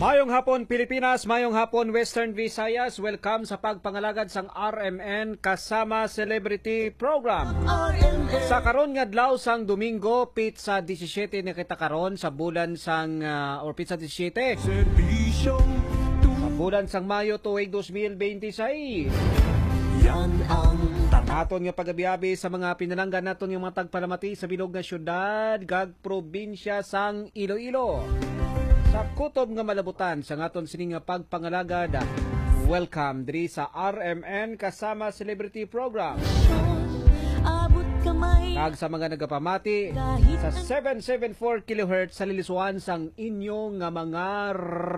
Mayong hapon Pilipinas, mayong hapon Western Visayas. Welcome sa pagpangalagad sang RMN kasama Celebrity Program. Sa karon nga adlaw sang Domingo, pizza 17 na kita karon sa bulan sang or pizza 17. Sa bulan sang Mayo tuig 2026. Yan ang aton nga pagabiabi sa mga pinalanggan naton nga mga tagpalamati sa bilog nga syudad kag probinsya sang Iloilo. Sa kutob nga malabutan sa ngaton sining nga pagpangalagad, welcome diri sa RMN kasama Celebrity Program. Kag sa mga nagapamati sa 774 kHz sa lilisuan sang inyo nga mga